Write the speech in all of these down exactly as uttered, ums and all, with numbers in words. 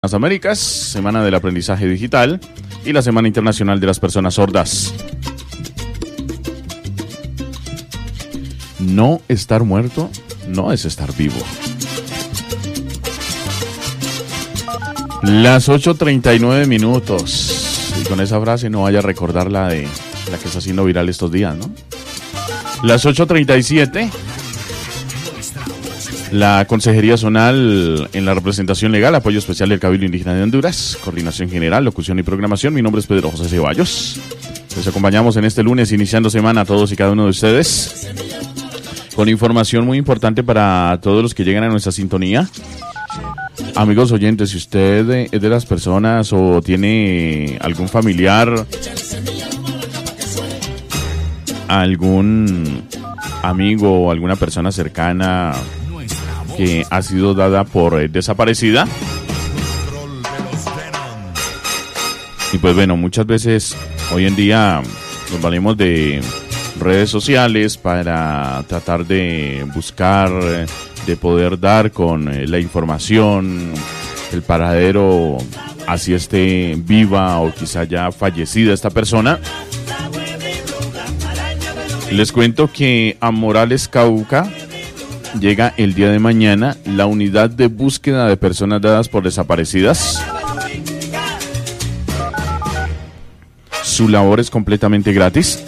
Las Américas, Semana del Aprendizaje Digital y la Semana Internacional de las Personas Sordas. No estar muerto no es estar vivo. Las ocho treinta y nueve minutos. Y con esa frase no vaya a recordar la de la que está haciendo viral estos días, ¿no? Las ocho treinta y siete. La Consejería Zonal en la representación legal, apoyo especial del Cabildo Indígena de Honduras, coordinación general, locución y programación. Mi nombre es Pedro José Ceballos. Les acompañamos en este lunes, iniciando semana, a todos y cada uno de ustedes, con información muy importante para todos los que llegan a nuestra sintonía. Amigos oyentes, si usted es de las personas o tiene algún familiar, algún amigo o alguna persona cercana que ha sido dada por eh, desaparecida. Y pues bueno, muchas veces hoy en día nos valemos de redes sociales para tratar de buscar, de poder dar con eh, la información, el paradero, así esté viva o quizá ya fallecida esta persona. Les cuento que a Morales, Cauca, llega el día de mañana la unidad de búsqueda de personas dadas por desaparecidas. Su labor es completamente gratis.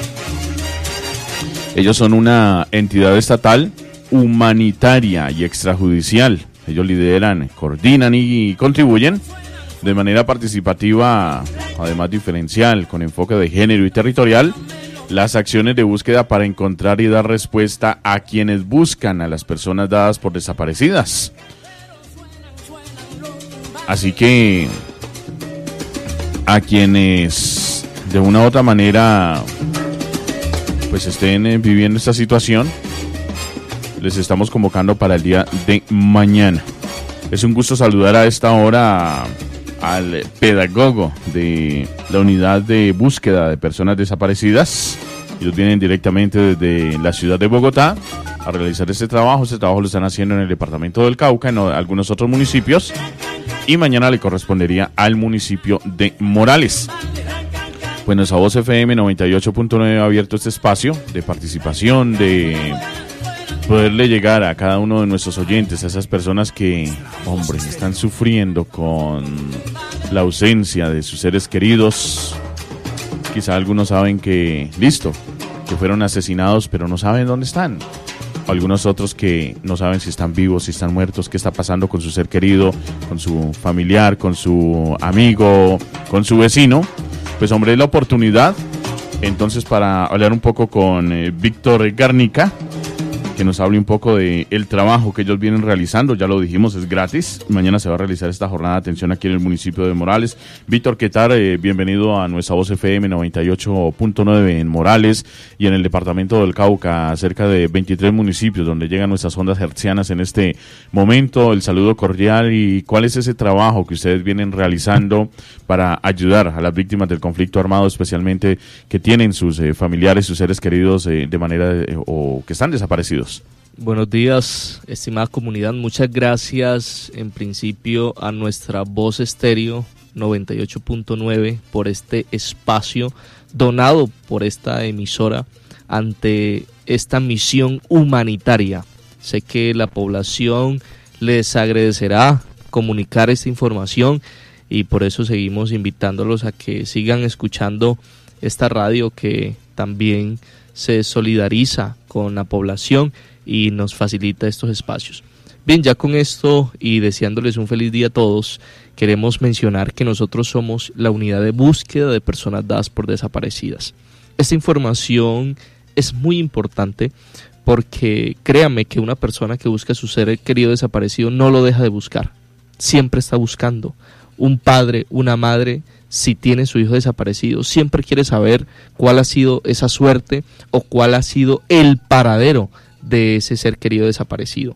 Ellos son una entidad estatal, humanitaria y extrajudicial. Ellos lideran, coordinan y contribuyen de manera participativa, además diferencial, con enfoque de género y territorial, las acciones de búsqueda para encontrar y dar respuesta a quienes buscan a las personas dadas por desaparecidas. Así que a quienes de una u otra manera pues estén eh, viviendo esta situación, les estamos convocando para el día de mañana. Es un gusto saludar a esta hora al pedagogo de la unidad de búsqueda de personas desaparecidas. Ellos vienen directamente desde la ciudad de Bogotá a realizar este trabajo. Este trabajo lo están haciendo en el departamento del Cauca, en algunos otros municipios, y mañana le correspondería al municipio de Morales. Pues nuestra Voz F M noventa y ocho punto nueve ha abierto este espacio de participación, de poderle llegar a cada uno de nuestros oyentes, a esas personas que, hombre, están sufriendo con la ausencia de sus seres queridos. Quizá algunos saben que, listo, que fueron asesinados, pero no saben dónde están. Algunos otros que no saben si están vivos, si están muertos, qué está pasando con su ser querido, con su familiar, con su amigo, con su vecino. Pues, hombre, es la oportunidad, entonces, para hablar un poco con eh, Víctor Garnica, que nos hable un poco de el trabajo que ellos vienen realizando. Ya lo dijimos, es gratis. Mañana se va a realizar esta jornada de atención aquí en el municipio de Morales. Víctor, ¿qué tal? Eh, bienvenido a nuestra Voz F M noventa y ocho punto nueve en Morales y en el departamento del Cauca, cerca de veintitrés municipios donde llegan nuestras ondas hertzianas en este momento. El saludo cordial. ¿Y cuál es ese trabajo que ustedes vienen realizando para ayudar a las víctimas del conflicto armado, especialmente que tienen sus eh, familiares, sus seres queridos eh, de manera eh, o que están desaparecidos? Buenos días, estimada comunidad. Muchas gracias en principio a nuestra Voz Estéreo noventa y ocho punto nueve por este espacio donado por esta emisora ante esta misión humanitaria. Sé que la población les agradecerá comunicar esta información y por eso seguimos invitándolos a que sigan escuchando esta radio que también se solidariza con la población y nos facilita estos espacios. Bien, ya con esto y deseándoles un feliz día a todos, queremos mencionar que nosotros somos la unidad de búsqueda de personas dadas por desaparecidas. Esta información es muy importante porque créame que una persona que busca a su ser querido desaparecido no lo deja de buscar, siempre está buscando. Un padre, una madre, si tiene su hijo desaparecido, siempre quiere saber cuál ha sido esa suerte o cuál ha sido el paradero de ese ser querido desaparecido.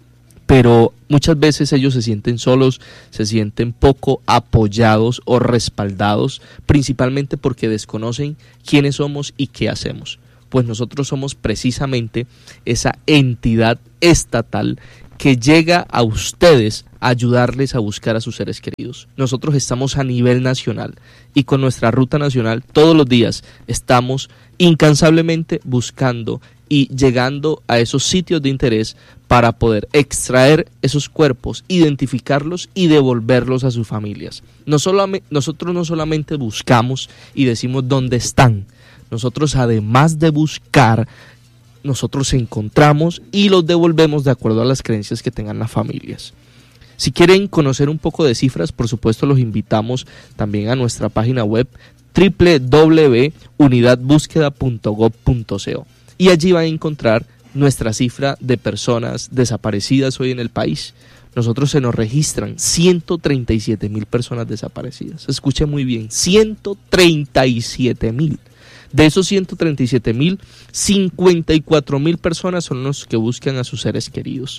Pero muchas veces ellos se sienten solos, se sienten poco apoyados o respaldados, principalmente porque desconocen quiénes somos y qué hacemos. Pues nosotros somos precisamente esa entidad estatal que llega a ustedes a ayudarles a buscar a sus seres queridos. Nosotros estamos a nivel nacional y con nuestra ruta nacional todos los días estamos incansablemente buscando y llegando a esos sitios de interés para poder extraer esos cuerpos, identificarlos y devolverlos a sus familias. No solamente, nosotros no solamente buscamos y decimos dónde están, nosotros además de buscar, nosotros encontramos y los devolvemos de acuerdo a las creencias que tengan las familias. Si quieren conocer un poco de cifras, por supuesto los invitamos también a nuestra página web doble u doble u doble u punto unidad búsqueda punto gob punto co y allí van a encontrar nuestra cifra de personas desaparecidas hoy en el país. Nosotros se nos registran ciento treinta y siete mil personas desaparecidas. Escuche muy bien, ciento treinta y siete mil. De esos ciento treinta y siete mil, cincuenta y cuatro mil personas son los que buscan a sus seres queridos.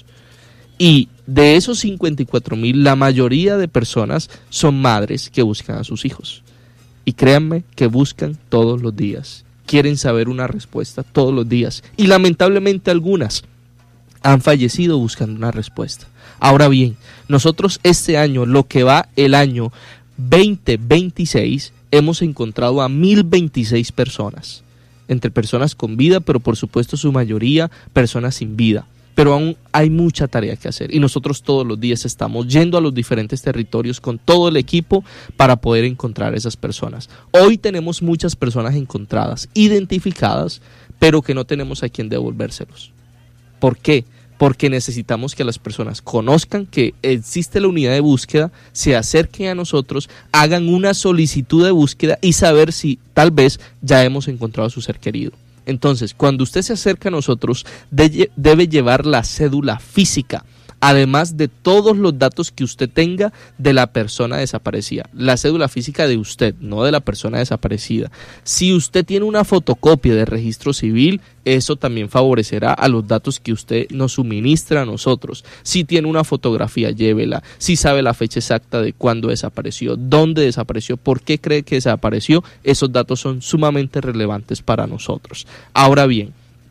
Y de esos cincuenta y cuatro mil, la mayoría de personas son madres que buscan a sus hijos. Y créanme que buscan todos los días. Quieren saber una respuesta todos los días. Y lamentablemente algunas han fallecido buscando una respuesta. Ahora bien, nosotros este año, lo que va el año veinte veintiséis, hemos encontrado a mil veintiséis personas. Entre personas con vida, pero por supuesto su mayoría personas sin vida. Pero aún hay mucha tarea que hacer y nosotros todos los días estamos yendo a los diferentes territorios con todo el equipo para poder encontrar a esas personas. Hoy tenemos muchas personas encontradas, identificadas, pero que no tenemos a quien devolvérselos. ¿Por qué? Porque necesitamos que las personas conozcan que existe la unidad de búsqueda, se acerquen a nosotros, hagan una solicitud de búsqueda y saber si tal vez ya hemos encontrado a su ser querido. Entonces, cuando usted se acerca a nosotros, de, debe llevar la cédula física, además de todos los datos que usted tenga de la persona desaparecida. La cédula física de usted, no de la persona desaparecida. Si usted tiene una fotocopia de registro civil, eso también favorecerá a los datos que usted nos suministra a nosotros. Si tiene una fotografía, llévela. Si sabe la fecha exacta de cuándo desapareció, dónde desapareció, por qué cree que desapareció, esos datos son sumamente relevantes para nosotros. Ahora bien,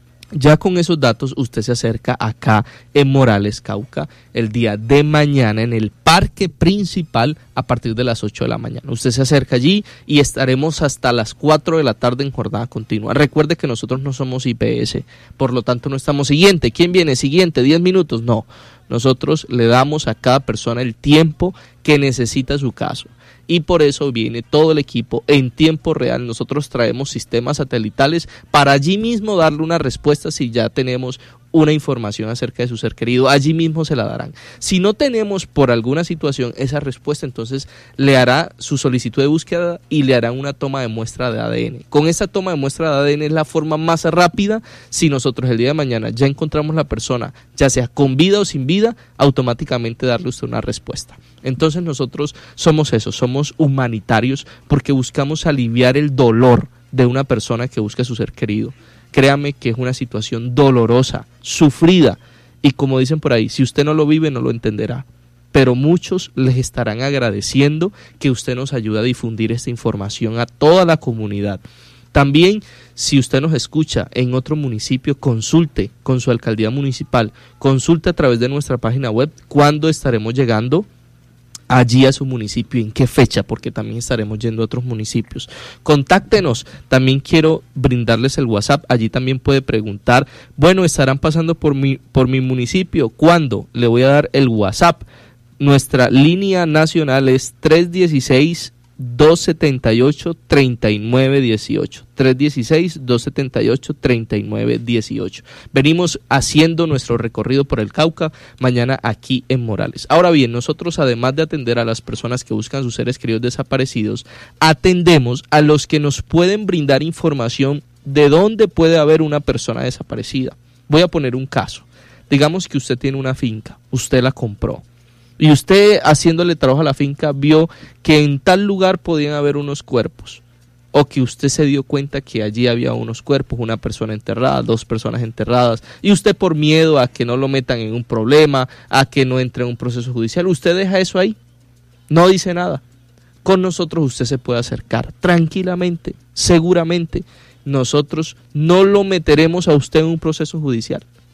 ya con esos datos usted se acerca acá en Morales, Cauca, el día de mañana en el parque principal a partir de las ocho de la mañana. Usted se acerca allí y estaremos hasta las cuatro de la tarde en jornada continua. Recuerde que nosotros no somos I P S, por lo tanto no estamos siguiente. ¿Quién viene? Siguiente, diez minutos. No, nosotros le damos a cada persona el tiempo que necesita su caso. Y por eso viene todo el equipo en tiempo real. Nosotros traemos sistemas satelitales para allí mismo darle una respuesta si ya tenemos una información acerca de su ser querido. Allí mismo se la darán. Si no tenemos por alguna situación esa respuesta, entonces le hará su solicitud de búsqueda y le harán una toma de muestra de A D N. Con esa toma de muestra de A D N es la forma más rápida. Si nosotros el día de mañana ya encontramos la persona, ya sea con vida o sin vida, automáticamente darle usted una respuesta. Entonces nosotros somos eso, somos humanitarios porque buscamos aliviar el dolor de una persona que busca a su ser querido. Créame que es una situación dolorosa, sufrida, y como dicen por ahí, si usted no lo vive no lo entenderá, pero muchos les estarán agradeciendo que usted nos ayude a difundir esta información a toda la comunidad. También, si usted nos escucha en otro municipio, consulte con su alcaldía municipal, consulte a través de nuestra página web cuándo estaremos llegando allí a su municipio, en qué fecha, porque también estaremos yendo a otros municipios. Contáctenos, también quiero brindarles el WhatsApp, allí también puede preguntar, bueno, estarán pasando por mi, por mi municipio, ¿cuándo? Le voy a dar el WhatsApp. Nuestra línea nacional es tres uno seis, dos siete ocho, tres nueve uno ocho, tres uno seis, dos siete ocho, tres nueve uno ocho. Venimos haciendo nuestro recorrido por el Cauca, mañana aquí en Morales. Ahora bien, nosotros además de atender a las personas que buscan sus seres queridos desaparecidos, atendemos a los que nos pueden brindar información de dónde puede haber una persona desaparecida. Voy a poner un caso. Digamos que usted tiene una finca, usted la compró. Y usted, haciéndole trabajo a la finca, vio que en tal lugar podían haber unos cuerpos. O que usted se dio cuenta que allí había unos cuerpos, una persona enterrada, dos personas enterradas. Y usted, por miedo a que no lo metan en un problema, a que no entre en un proceso judicial, usted deja eso ahí. No dice nada. Con nosotros usted se puede acercar tranquilamente, seguramente. Nosotros no lo meteremos a usted en un proceso judicial.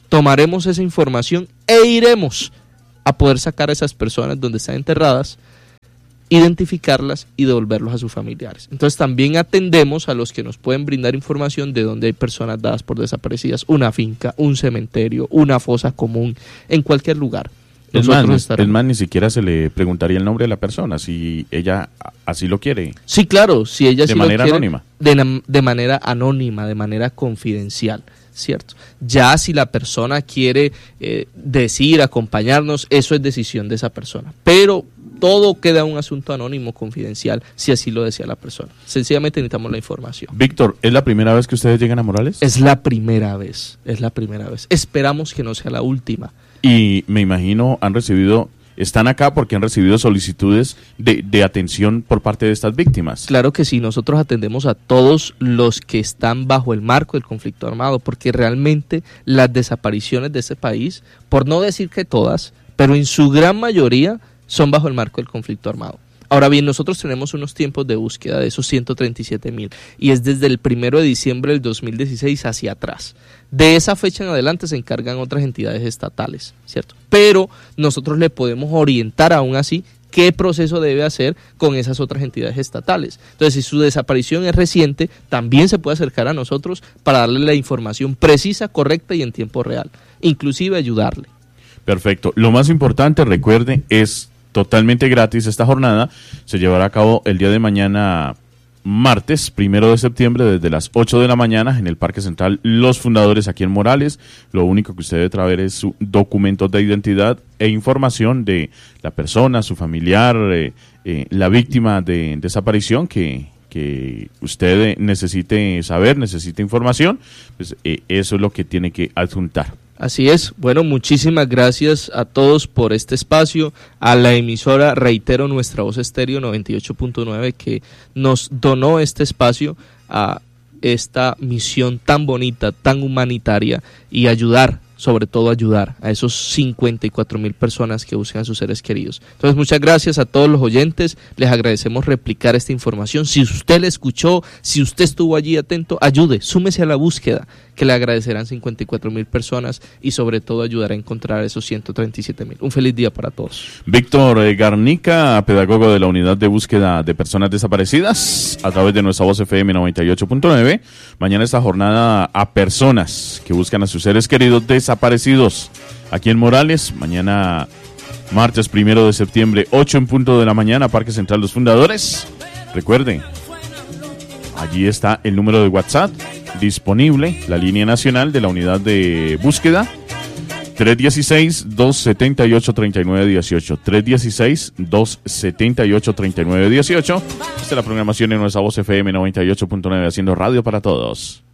tomaremos esa información e iremos a poder sacar a esas personas donde están enterradas, identificarlas y devolverlos a sus familiares. Entonces también atendemos a los que nos pueden brindar información de dónde hay personas dadas por desaparecidas, una finca, un cementerio, una fosa común, en cualquier lugar. Es más, es más, ni siquiera se le preguntaría el nombre de la persona, si ella así lo quiere. Sí, claro, si ella de sí manera lo quiere, anónima. De, de manera anónima, de manera confidencial, ¿cierto? Ya si la persona quiere eh, decir, acompañarnos, eso es decisión de esa persona. Pero todo queda un asunto anónimo, confidencial, si así lo decía la persona. Sencillamente necesitamos la información. Víctor, ¿es la primera vez que ustedes llegan a Morales? Es la primera vez, es la primera vez. Esperamos que no sea la última. Y me imagino han recibido, están acá porque han recibido solicitudes de, de atención por parte de estas víctimas. Claro que sí, nosotros atendemos a todos los que están bajo el marco del conflicto armado, porque realmente las desapariciones de este país, por no decir que todas, pero en su gran mayoría son bajo el marco del conflicto armado. Ahora bien, nosotros tenemos unos tiempos de búsqueda de esos ciento treinta y siete mil y es desde el primero de diciembre del dos mil dieciséis hacia atrás. De esa fecha en adelante se encargan otras entidades estatales, ¿cierto? Pero nosotros le podemos orientar aún así qué proceso debe hacer con esas otras entidades estatales. Entonces, si su desaparición es reciente, también se puede acercar a nosotros para darle la información precisa, correcta y en tiempo real, inclusive ayudarle. Perfecto. Lo más importante, recuerde, es totalmente gratis esta jornada. Se llevará a cabo el día de mañana, martes, primero de septiembre, desde las ocho de la mañana en el Parque Central Los Fundadores, aquí en Morales. Lo único que usted debe traer es su documento de identidad e información de la persona, su familiar, eh, eh, la víctima de desaparición que, que usted necesite saber, necesite información. Pues eh, eso es lo que tiene que adjuntar. Así es. Bueno, muchísimas gracias a todos por este espacio, a la emisora, reitero, Nuestra Voz Estéreo noventa y ocho punto nueve, que nos donó este espacio a esta misión tan bonita, tan humanitaria, y ayudar, sobre todo ayudar a esos cincuenta y cuatro mil personas que buscan a sus seres queridos. Entonces, muchas gracias a todos los oyentes, les agradecemos replicar esta información. Si usted la escuchó, si usted estuvo allí atento, ayude, súmese a la búsqueda, que le agradecerán cincuenta y cuatro mil personas y sobre todo ayudar a encontrar esos ciento treinta y siete mil. Un feliz día para todos. Víctor Garnica, pedagogo de la Unidad de Búsqueda de Personas Desaparecidas, a través de Nuestra Voz F M noventa y ocho punto nueve. Mañana esta jornada a personas que buscan a sus seres queridos desaparecidos aquí en Morales. Mañana, martes primero de septiembre, ocho en punto de la mañana, Parque Central Los Fundadores. Recuerden, allí está el número de WhatsApp disponible, la línea nacional de la Unidad de Búsqueda, tres uno seis, dos siete ocho, tres nueve uno ocho, tres uno seis, dos siete ocho, tres nueve uno ocho. Esta es la programación en Nuestra Voz F M noventa y ocho punto nueve, haciendo radio para todos.